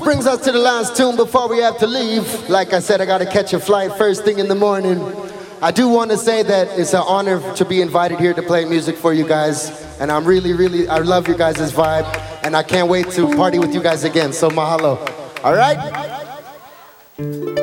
brings us to the last tune before we have to leave. Like I said, I gotta catch a flight first thing in the morning. I do want to say that it's an honor to be invited here to play music for you guys. And I'm really, I love you guys' vibe. And I can't wait to party with you guys again. So mahalo. All right?